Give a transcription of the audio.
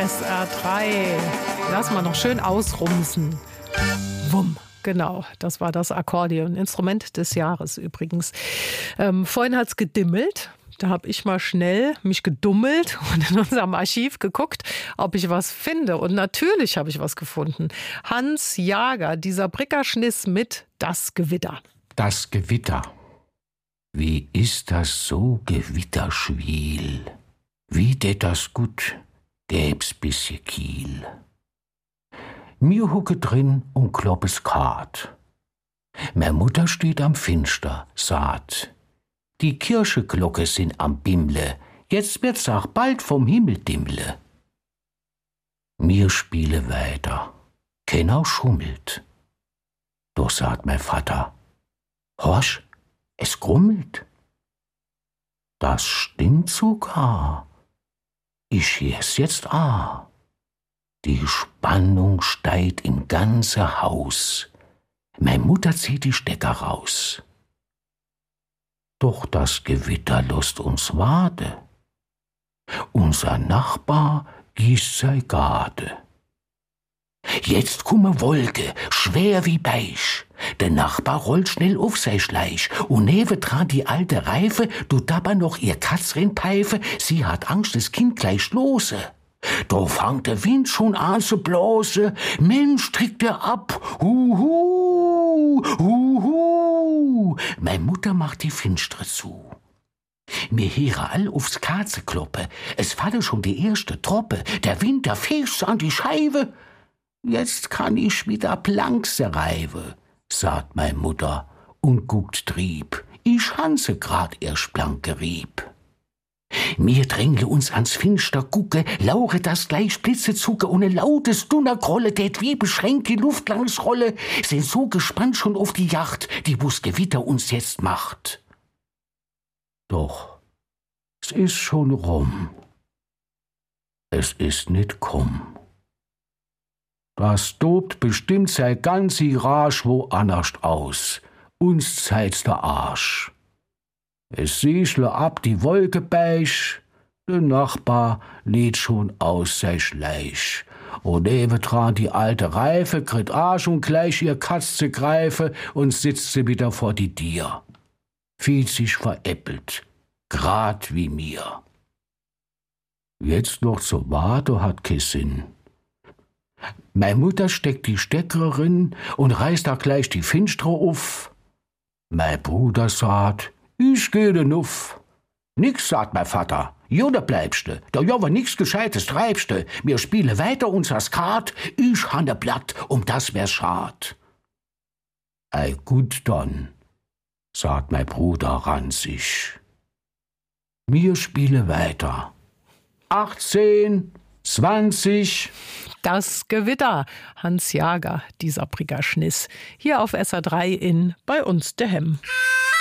SR3. Lass mal noch schön ausrumsen. Wumm. Genau, das war das Akkordeon. Instrument des Jahres übrigens. Vorhin hat's gedimmelt. Da habe ich mal schnell mich gedummelt und in unserem Archiv geguckt, ob ich was finde. Und natürlich habe ich was gefunden. Hans Jager, dieser Brickerschniss mit Das Gewitter. Das Gewitter. Wie ist das so gewitterschwiel? Wie det das gut, gäb's bisschen Kiel. Mir hucke drin und kloppes Kart. Mer Mutter steht am Finster, sagt: Die Kircheglocke sind am Bimle, jetzt wird's auch bald vom Himmel dimmle. Mir spiele weiter, keiner schummelt. Doch sagt mein Vater: Horsch, es grummelt. Das stimmt sogar. Ich hör's jetzt a. Die Spannung steigt im ganze Haus. Mein Mutter zieht die Stecker raus. Doch das Gewitter lässt uns wade. Unser Nachbar gießt sei Garde. Jetzt kumme Wolke, schwer wie Beich. Der Nachbar rollt schnell auf sei Schleich. Und nebendran die alte Reife, du dabber noch ihr Katzrin Pfeife, sie hat Angst, das Kind gleich lose. Da fangt der Wind schon an zu blose. Mensch, trickt er ab. Huhu, huhu. Meine Mutter macht die Finstre zu. Mir höre all aufs Katze kloppe. Es falle schon die erste Troppe. Der Wind, der fegt an die Scheibe. Jetzt kann ich wieder Plankse reibe, sagt meine Mutter und guckt trieb. Ich hanse grad erst blanke Rieb. Mir drängle uns ans Finster gucke, laure das gleich Blitze zucke und ein lautes Dunnergrolle, tät wie beschränkt die Luft langs Rolle, sind so gespannt schon auf die Yacht, die wo's Gewitter uns jetzt macht. Doch, es ist schon rum. Es ist nicht komm. Das tobt bestimmt sei ganzi Rasch wo anderst aus. Uns zeigt's der Arsch. Es sieschle ab die Wolke beich, der Nachbar lädt schon aus sei Schleich. Und nebendran die alte Reife kriegt Arsch und gleich ihr Katze greife und sitzt sie wieder vor die Dier. Fühlt sich veräppelt, grad wie mir. Jetzt noch zu warten hat kein Sinn. Meine Mutter steckt die Steckerin und reißt da gleich die Finstre auf. Mein Bruder sagt: Ich geh de Nuff. Nix, sagt mein Vater. Jo, da bleibste. Da ja aber nix Gescheites treibste. Wir spiele weiter unser Skat. Ich han de Blatt, das wär schad. Ei gut dann, sagt mein Bruder ranzig. Wir spiele weiter. 18, 20. Das Gewitter. Hans Jager, dieser Brickerschniss. Hier auf SR3 in Bei uns de Hemm.